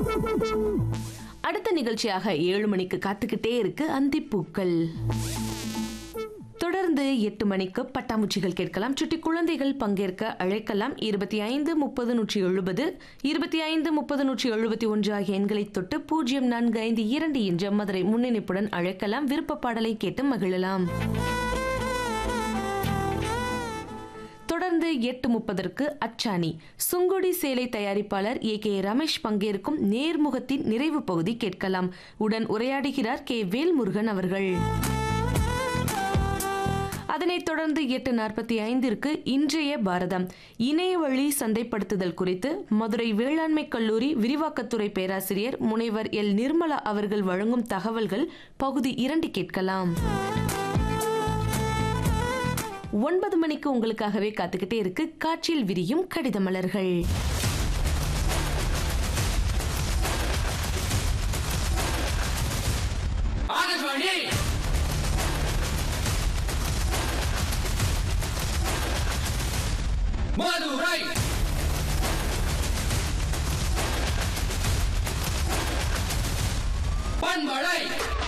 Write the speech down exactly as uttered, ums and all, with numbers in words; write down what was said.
அடுத்த நிகழ்ச்சியாக ஏழு மணிக்கு காத்துக்கிட்டே இருக்கு அந்திப்பூக்கள். தொடர்ந்து எட்டு மணிக்கு பட்டாம்பூச்சிகள் கேட்கலாம். சுட்டி குழந்தைகள் பங்கேற்க அழைக்கலாம். இருபத்தி ஐந்து முப்பது நூற்றி எழுபது இருபத்தி ஐந்து முப்பது நூற்றி எழுபத்தி ஒன்று ஆகிய எண்களை தொட்டு பூஜ்ஜியம் நான்கு ஐந்து இரண்டு என்ற மதுரை முன்னிணைப்புடன் அழைக்கலாம். விருப்ப பாடலை கேட்டு மகிழலாம். தொடர்ந்து எட்டு முப்பதற்கு அச்சாணி சுங்குடி சேலை தயாரிப்பாளர் ஏ கே ரமேஷ் பங்கேற்கும் நேர்முகத்தின் நிறைவு பகுதி கேட்கலாம். உடன் உரையாடுகிறார் கே வேல்முருகன் அவர்கள். அதனைத் தொடர்ந்து எட்டு நாற்பத்தி ஐந்திற்கு இன்றைய பாரதம் இணைய வழி சந்தைப்படுத்துதல் குறித்து மதுரை வேளாண்மை கல்லூரி விரிவாக்கத்துறை பேராசிரியர் முனைவர் எல் நிர்மலா அவர்கள் வழங்கும் தகவல்கள் பகுதி இரண்டு கேட்கலாம். ஒன்பது மணிக்கு உங்களுக்காகவே காத்துக்கிட்டே இருக்கு காற்றில் விரியும் கடித மலர்கள். மதுரை பண்பலை